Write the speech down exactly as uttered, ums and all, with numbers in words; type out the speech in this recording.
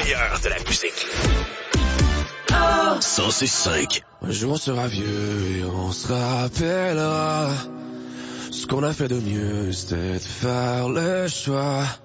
meilleur de la musique. cent six cinq. Un jour on sera vieux et on se rappellera. Ce qu'on a fait de mieux, c'était de faire le choix